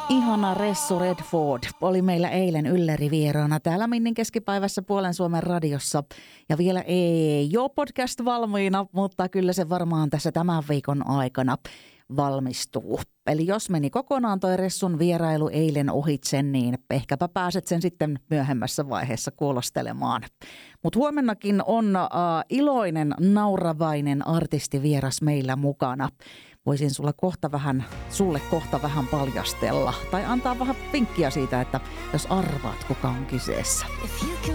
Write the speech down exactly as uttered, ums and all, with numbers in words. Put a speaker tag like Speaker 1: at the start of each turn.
Speaker 1: Ihana Ressu Redford oli meillä eilen ylläri vieraana täällä Minnin keskipäivässä Puolen Suomen radiossa. Ja vielä ei ole podcast valmiina, mutta kyllä se varmaan tässä tämän viikon aikana valmistuu. Eli jos meni kokonaan toi Ressun vierailu eilen ohitse, niin ehkäpä pääset sen sitten myöhemmässä vaiheessa kuulostelemaan. Mutta huomennakin on äh, iloinen, nauravainen artistivieras meillä mukana. Voisin sulle kohta vähän, sulle kohta vähän paljastella tai antaa vähän vinkkiä siitä, että jos arvaat kuka on kyseessä.